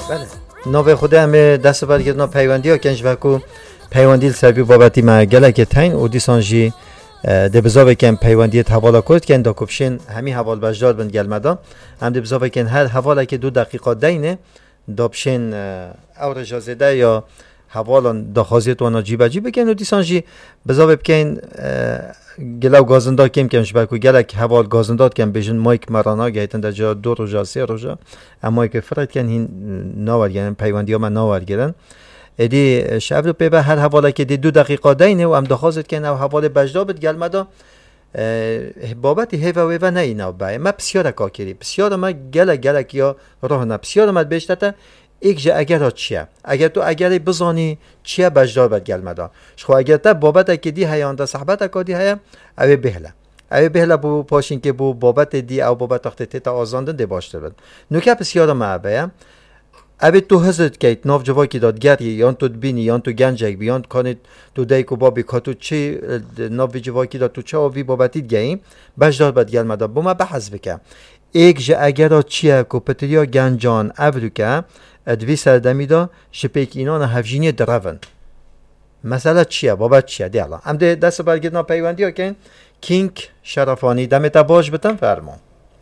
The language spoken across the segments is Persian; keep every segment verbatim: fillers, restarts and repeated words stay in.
بله نوع خود همه دست برگرد نا پیوندی ها کنج وکو پیوندی سبی بابتی ما گله که تین و دیسانجی ده بزاوی کن پیوندی حوالا کرد کن دا کبشین همی حوال بجدار بند گل مدا هم ده بزاوی کن هر حوالا که دو دقیقه دینه دا بشین او رجازده یا حوالان دا خازیت وانا جیبه جیبه کن و دیسانجی بزاوی بکن گلو گازندار کم کمش برکو گلک حوال گازندار کم بیشن مایک مرانا گیتن در جا دو روزا سه روزا اما که فرد کن هین ناور گیرن پیوندی ها من ناور گیرن ادی شب رو به هر حواله که دی دو دقیقه دینه و ام دخوازت کن او حواله بجدا بد گل مدا بابتی هیوا ویوا نه اینا بای ما بسیار کاکری بسیار ما گله گله کیا راه نه بسیار ما بیشتر ایک جا اگر چیه اگر تو اگر بزانی چیه بجدار بد گل مدا شخو اگر تا بابت که دی هیان دا صحبت کادی هیا او بهله او بهله بو پاشین که بو بابت دی او بابت تخت تا آزاندن دی باشتر بد نوکه بسیار ما بای ابی تو هزت کیت ناف جوای کی داد گری یان تو بینی یان تو گنجک بیان کانت تو دیکو بابی کاتو چی ناف جوای کی داد تو چه اوی بابتی گیم بجدار بد گل مدا بو ما بحث بکم ایک ج اگر چیه کو پتریا گنجان ابروکه ادوی سردمی دا شپیک اینان هفجینی درون مثلا چیه بابت چیه دیالا ام ده دست برگرد نا پیوندی ها کن کینگ شرفانی دمتا باش بتن فرمان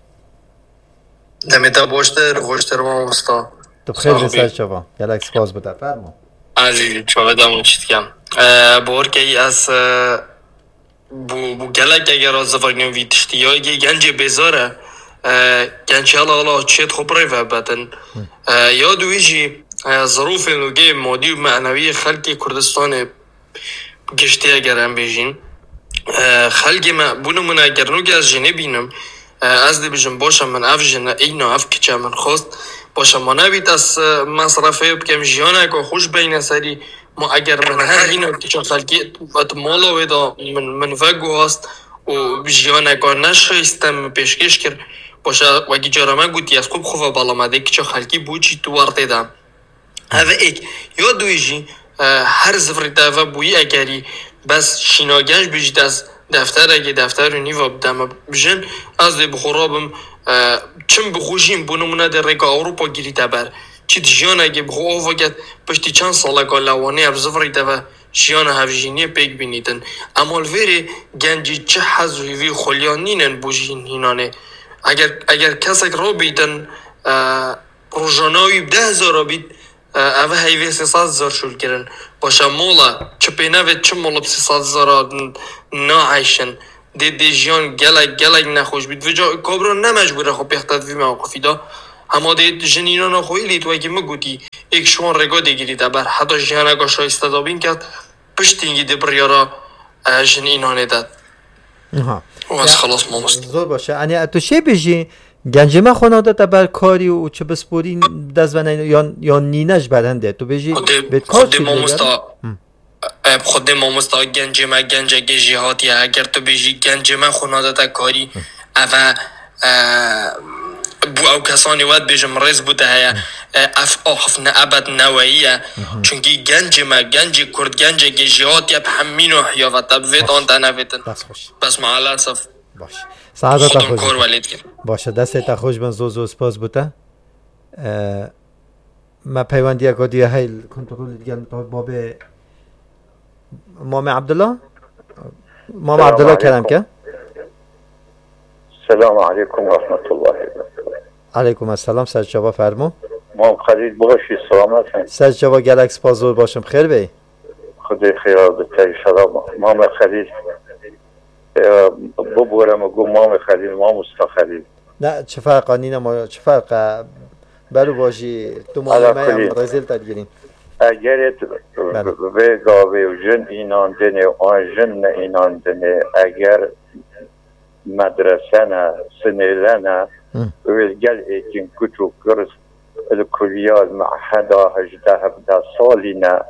دمتا باشتر خوشتر ما مستا تو خیلی بسر چوا گلک سپاس بتن فرمان عزیزی چوا دمون چیت کم بور که از بو بو گلک اگر از زفاقنیم وی تشتی های گنج بزاره گنج حالا حالا چیت خوب ریفه بتن یادو ایجی ظروف نوگه مادی و معنوی خلق کردستان گشتی اگر هم بیجین خلق ما بونمون اگر نوگه از جنه بینم از دی بجن باشم من اف جنه اینا اف کچه من خواست باشم ما نبید از مصرفه بکم جیانه که خوش بین سری ما اگر من هر اینا کچه خلقی وقت مالا ویدا من, من وگو هست و جیانه که نشایستم پیشکش کرد باشه وگی جارمه گوتی از خوب خوفه بالا مده که چه خلکی بوچی تو ورده دم هذا ایک یا دویجی هر زفری دفعه بویی اگری بس شیناگنج بیجید از دفتر اگه دفتر رو نیو بدم بجن از دی بخورابم چم بخوشیم بونمونه در رگا اروپا گیری تبر چی جیان اگه بخو آفاگت پشتی چند ساله که لوانه اب زفری دفعه جیان هفجینی پیک بینیدن اما الویری گنجی چه حضوی خولیانینن بوجین هینانه اگر اگر کسی را بیدن روزانه‌ای ده هزار بید اوه هیوی سیصد هزار شول کردن باشه مولا چه پینه چه مولا سیصد هزار ناعیشن دی دی جیان گلک گلک نخوش بید و جا کابرا نمجبوره خب پیختد وی موقفی دا اما دی جنینا نخوی لید و اگه مگوتی ایک شوان رگا دیگری دبر حتی جیانه گا شایسته دابین کرد پشت اینگی دی بریارا جنینانه داد و از خلاص ما مست زور باشه انی تو چه بیجی گنجمه خانواده تبر کاری و چه بسپوری دست و یا یا نینش بدنده تو بیجی به کار چی دیگر خود ما مستا گنجمه گنجه جهاتی اگر تو بیجی گنجمه خانواده کاری اوه بو او کسانی واد بیجم رئیس بوده هیا اف آخف نعبد نوعیه چونکی گنج ما گنج کرد گنج جهاتی اب همین و حیاوت اب وید آن تنویتن بس خوش بس معلا صف باش سعادت خودم کار ولید کن باشه دست تا خوش من زو زو سپاس بوده ما پیوندی اکادی هیل کنترل دیگر باب مام عبدالله مام عبدالله کلام که السلام علیکم و رحمت الله وبرکاته. علیکم السلام سر جواب فرمو. مام خلیل باشی سلامت هست. سر جواب گلکس پازور باشم خیر بی. خدای خیرات بده سلام. مام خلیل ببورم و گو مام خلیل مام مستا خلیل. نه چه فرق آنی ما چه فرق برو باشی تو معلومه هم رزیل تدگیریم. اگر به گاوی و جن اینان دنه آن جن اینان دنه اگر مدرسه نه سنیله نه ویلگل ایکین کتو کرس الکلیات معهده هجده هفده سالی نه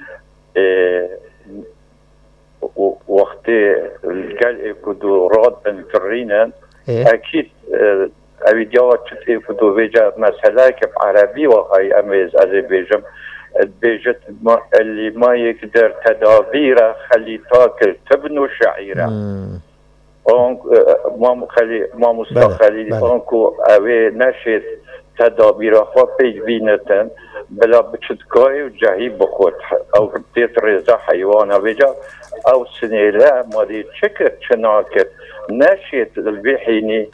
وقتی الگل ایکو دو راد انترینن اکید اویدیوات چت ایکو دو ویجا مسئله که عربی وقای امیز از بیجم بیجت اللي ما يقدر تدابيره خلي تاكل تبنو شعيره اون ما خلي ما مستقلي اونكو اوي نشيت تدابيره خو بيج بينتن بلا بچتگاه و جهی بخود او تیت رزا حیوانا بجا او سنیلا مادی چکر چناکر نشید البحینی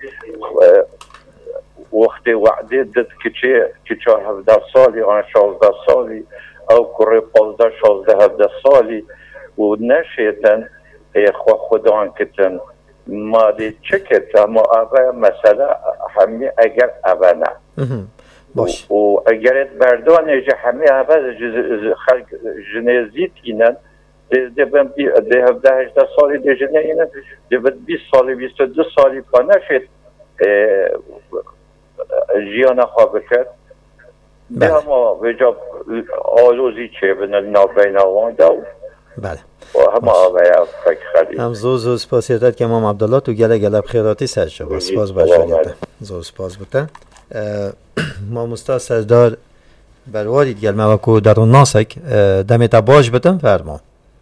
وقتی وعده دد کچه کچه هفده سالی آن شازده سالی او کره پازده شازده هفده سالی و نشیدن خو خودان کتن مادی چکت اما اوه مسئله همی اگر اوه نه باش و اگر بردان اجا همی اوه خلق جنزیت اینن ده بم بی ده هفده هجده سالی ده جنه اینن ده بد بیست سالی بیست دو سالی پا نشید جیانا خواب کرد به اما وجا آلوزی چه بنا نابین آوان دو بله همه آوه فکر خرید هم زو زو سپاسیتت که امام عبدالله تو گله گله بخیراتی سج شد سپاس باشید زو سپاس بودن ما مستا سجدار بروارید گل موکو در اون ناسک دمت باش بتن فرما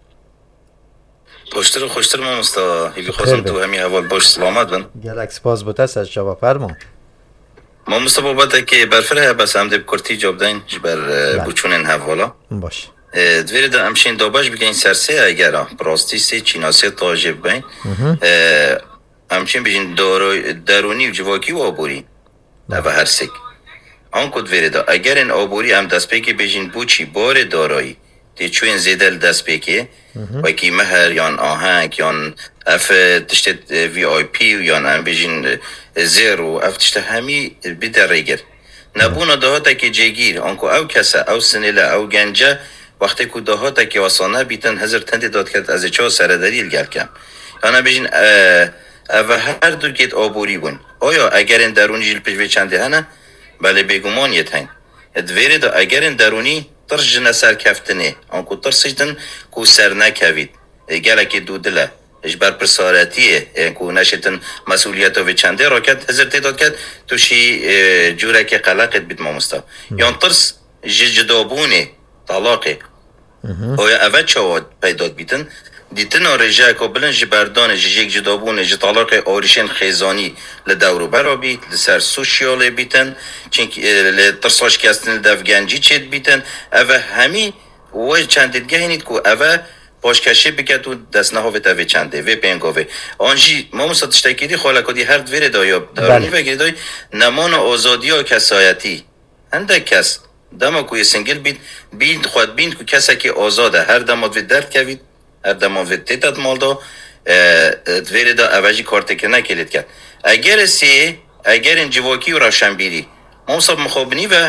خوشتر و خوشتر ما مستا هیوی خوزم تو همی اول باش سلامت بن گلک سپاس بوده سج جواب فرما ما مستا بابته که برفره بس هم دب کرتی جاب دین جبر بچونن حوالا باش دویره دا امشین داباش بگین سرسه اگر براستی سه چیناسه تاجب بین امشین بجین درونی و جواکی و آبوری و هر سک آن کد ویره دا اگر این آبوری هم دست پیکی بجین بوچی بار دارایی دی چوین زیدل دست پیکی و کی مهر یان آهنگ یان اف تشت وی آی پی یان هم بجین زیرو اف تشت همی بیده ریگر نبونا دهاتا که جگیر آنکو او کسا او سنیله او گنجه وقتی که دهاتا که واسانه بیتن هزار تندی داد کرد از چه سردریل گل کم یعنی بجین و هر دو گیت آبوری بون آیا اگر این درونی جیل پیش چنده هنه بله بگمان یه تن ادویره دا اگر این درونی ترش جنه سر کفتنه آنکو ترسش دن کو سر نکوید گله که دو دله اش بر پرسارتیه کو نشتن مسئولیت و چنده را کرد هزار تداد کرد توشی جوره که قلقت بیت مامستا یان ترس جدابونه طلاقه آیا اول چواد پیداد بیتن دیتن آرژه که بلن جبردان جیگ جدابونه جطلاق آریشن خیزانی لدورو برا بیت لسر سوشیال بیتن چنک لترساش کستن لدفگنجی چید بیتن اوه همی و چنددگه هینید که اوه پاشکشه بکت و دست نهاوه تاوه چنده و پینگاوه آنجی ما مستشتکی دی خواهلا کدی هر دویره دایاب دارونی وگری دای نمان آزادی ها کسایتی هنده کس دما کوی سنگل بید بید خواهد بید که کسی که آزاده هر دماد و درد کوید هر دماد و تیتت مال دا دویره دا اوجی کارتکر نکلید کرد اگر سی اگر این جواکی و روشنبیری ما مصاب مخابنی و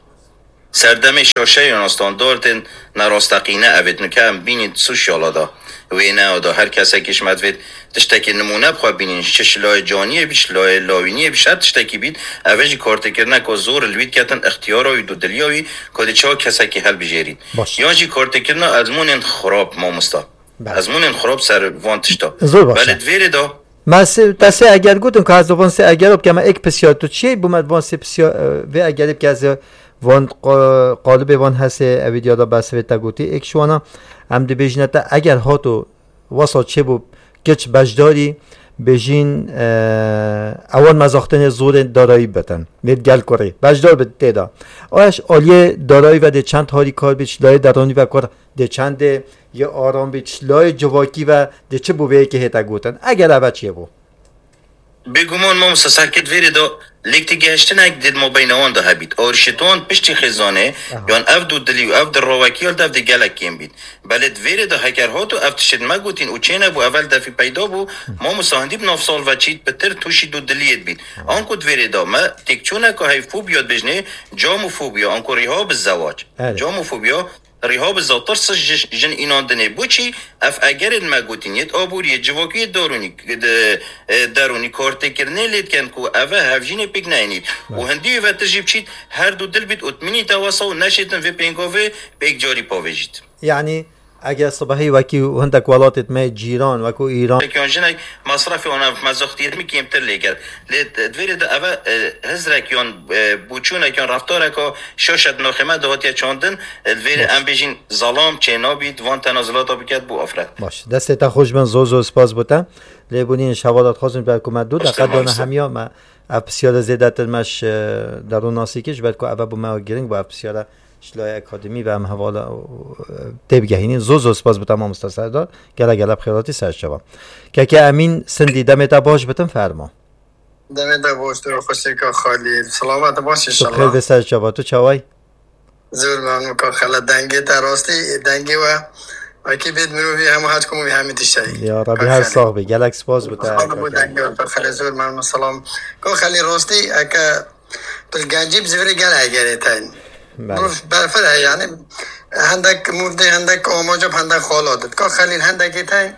سردم شاشه یا استاندارد نراستقینه اوید نکم بینید سوشیالا دا وینه دا هر کسی که شمد وید تشتکی نمونه بخواه بینید چش لای جانیه بیش لای لاوینیه بیش هر تشتکی بید اوجی کارتکر نکا زور الوید کتن اختیاراوی دو دلیاوی که چه کسی که حل بجیرید یا جی کارتکر نا ازمون خراب ما مستا ازمون خراب سر وانتشتا بله دویره دا ماس تاسه اگر گفتم که از وانسه اگر ob که ما یک پسیار تو چی بومد وانسه پسیار و اگر که از وان قالب وان هست اویدیا دا بس ویتا گوتی یک شوانا هم دی بیجنتا اگر هاتو واسه چه بو گچ بجداری بیجین اول مزاختن زور دارایی بتن مید گل کره بجدار بد تدا آش عالیه دارایی و دی چند هاری کار بیچ لای درانی و کار دی چند یا آرام بیچ لای جواکی و دی چه بو وی که هتا گوتن اگر اول چیه بو بگمان ما مساسکت ویره دا لیکتی گهشتن اگ دید ما بین آن دا هبید آرشتوان پشتی خزانه یان اف دو دلی و اف در رواکیال دا اف دی گلک کم بید بلد ویره دا هکر هاتو اف تشد ما گوتین او چینه بو اول دفی پیدا بو ما مساهندی بناف سال و چید بتر توشی دو دلیت بید آنکو ویره دا ما تکچونه که های فوبیاد بجنه جاموفوبیا آنکو ریها بالزواج جاموفوبیا ریها بالزوتر سج جن اینان دنه بوچی اف اگر ما گوتینیت آبوری جواکی دارونی دارونی کارت کرنه لید کن کو اوه هفجین پیک نینید و هندی و تجیب چید هر دو دل بید اتمنی تواسا و نشیدن و پینگاوه پیک جاری پاویجید یعنی اگر صبحی وکی هندک ولاتت ما جیران وکو ایران که جنگ مصرف اون مزاختیت می کمتر لیگر لید دویره دا اوه هزرک یان بوچونه کیان رفتاره که شاشت ناخمه دهاتی چاندن دویره ام بیجین ظلام چینا بید وان تنازلات ها بکد بو افراد باش دست تا خوش من زو زو سپاس بودم لیبونین شوالات خواستم بر کمت دو دقیقه دانه همیا ما اپسیار زیده ترمش درون ناسیکش بلکه اوه بو ما گرنگ با اپسیار شلای اکادمی و هم حوالا تبگهینی زوز و سپاس بتم هم سردار گله گله بخیراتی سرچوا که که امین سندی دمتا باش بتم فرما دمتا باش تو خوشی که خالی سلامت باش انشالله خیلی به سرچوا تو چوای زور ممنون که خلا دنگی تا راستی دنگی و اکی بید مروی همه حج کموی همه دیشایی یا ربی هر ساق بی گلک سپاس بتا خلا زور ممنون سلام که خالی راستی اکا تلگنجی بزوری گل اگره تاین برفره یعنی هندک مورد هندک آماجب هندک خالادت که خلیل هندکی تاین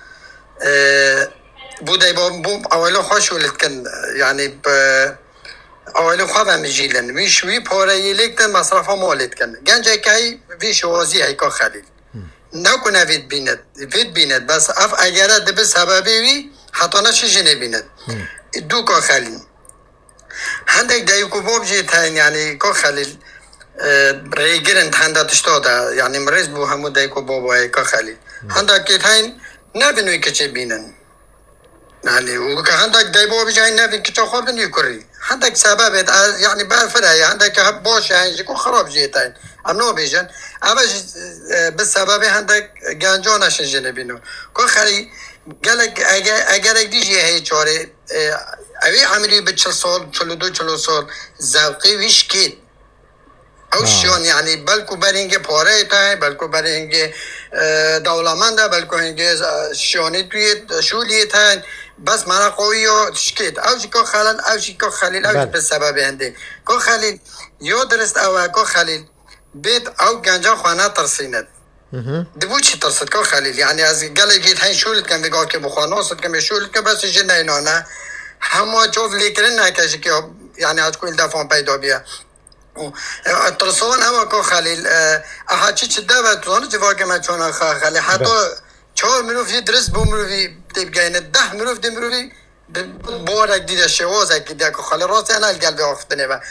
بوده با بوم اولا خوش ولد کن یعنی اولا خواب هم جیلن ویش وی پاره یلیک مصرف ها مالت کن گنجه که ویش وازی هی که خلیل نکنه وید بیند وید بیند بس اف اگره دب سببی وی حتی نشه جنه بیند دو که خلیل هندک دایو که باب جی تاین یعنی که خلیل ریگرند هنده تشتاده یعنی مریض بو همو دایکو بابایی که خلیل هنده که تاین نبینوی که چه بینن یعنی او که هنده دای بابی جای نبین که چه خواب بینوی کری هنده سببت یعنی برفره هنده که باشه هنجی که خراب جی تاین امنو بیشن اوش به سبب هنده گنجانشن جنه بینو که خلی گلک اگر اگ دیجی هی چاره اوی عملی به چل سال چلو دو چلو سال زوقی ویش کید اوشیان یعنی بلکو برینگه پاره تای بلکو برینگه دولمنده بلکو هنگه شیانی توی شولی تای بس مانا قوی و تشکید اوشی که خلیل اوشی که خلیل اوشی به سبب هنده که خلیل یا درست اوه که خلیل بیت او گنجا خوانه ترسیند دبو چی ترسد که خلیل یعنی از گله گیت هین شولت کن بگاه که بخوانه سد کن شولت کن بس جنه اینانه همه چوف لیکرن نکشه که یعنی از کویل دفعه پیدا بیا ترسون اما که خلیل احاچی چه دو توانه جوا که من چونه خواه خلیل حتی چهار منوفی درست بو منوفی تیبگینه ده منوف دی منوفی بارک دیده شواز اکی دیده که خلیل راست اینه الگل آفتنه و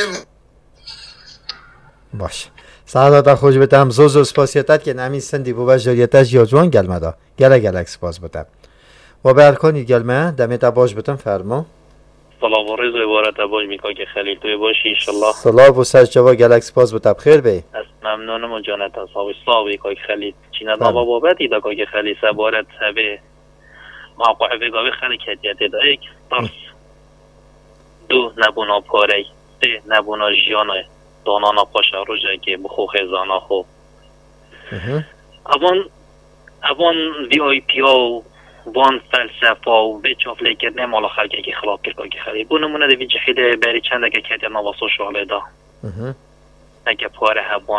باش سعادت خوش بتم زوز و سپاسیتت که نمی سندی بو بجاریتش یا جوان گلمه دا گله گلک سپاس بتم و برکنی گلمه دمیتا باش بتم فرما سلام و رضا عبارت باش میکا که خلیل توی باشی انشالله سلام و سر جوا گلک سپاس بتم خیر بی از ممنونم و جانت از حاوی صاحبی که خلیل چینه نابا بابتی دا که خلیل سبارت هبه موقع بگاوی خلیکتیت دا ایک ترس دو نبونا پاره سه نبونا جیانه دانانا پاشا روژه که بخو خیزانا خو اوان اوان وی آی پی ها وان فلسفه و به چافله کرد نمالا خلقه که خلاف کرد که خیلی بو نمونه دوی جحیده بری چنده که کتی نواسو شعاله دا اگه پاره هبان